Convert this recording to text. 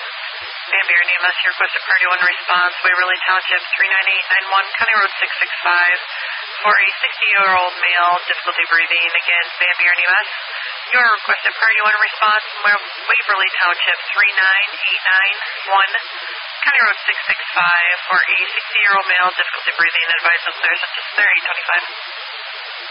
Van Buren EMS, your requested priority 1 response, Waverly Township 39891, County Road 665, for a 60-year-old male, difficulty breathing. Again, Van Buren EMS, your requested priority 1 response, Waverly Township 39891, County Road 665, for a 60-year-old male, difficulty breathing. Advise of clear such as 825.